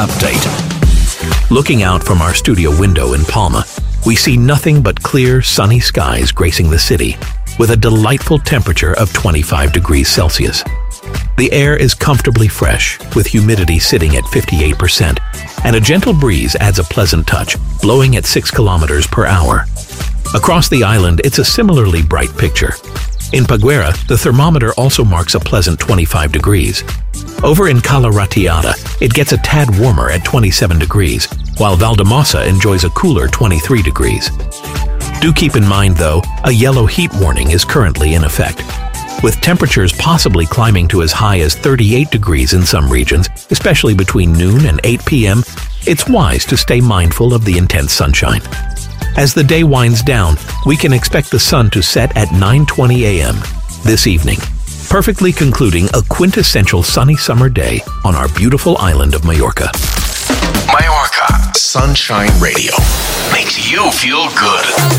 update. Looking out from our studio window in Palma, we see nothing but clear, sunny skies gracing the city, with a delightful temperature of 25 degrees Celsius. The air is comfortably fresh, with humidity sitting at 58%, and a gentle breeze adds a pleasant touch, blowing at 6 kilometers per hour. Across the island, it's a similarly bright picture. In Paguera, the thermometer also marks a pleasant 25 degrees. Over in Cala Ratiada, it gets a tad warmer at 27 degrees, while Valdemasa enjoys a cooler 23 degrees. Do keep in mind, though, a yellow heat warning is currently in effect. With temperatures possibly climbing to as high as 38 degrees in some regions, especially between noon and 8 p.m., it's wise to stay mindful of the intense sunshine. As the day winds down, we can expect the sun to set at 9:20 a.m. this evening, perfectly concluding a quintessential sunny summer day on our beautiful island of Majorca. Majorca Sunshine Radio makes you feel good.